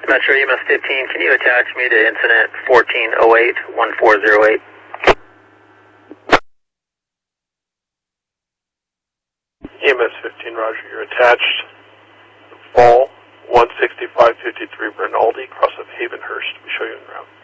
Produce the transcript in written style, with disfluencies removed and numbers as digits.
Metro EMS 15, can you attach me to incident 1408-1408? EMS 15, roger. You're attached. Fall 16553 Bernaldi, cross of Havenhurst. We show you en route.